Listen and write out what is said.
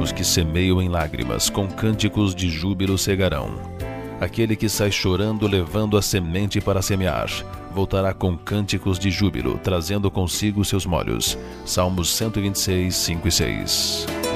Os que semeiam em lágrimas, com cânticos de júbilo cegarão. Aquele que sai chorando, levando a semente para semear, voltará com cânticos de júbilo, trazendo consigo seus molhos. Salmos 126, 5 e 6.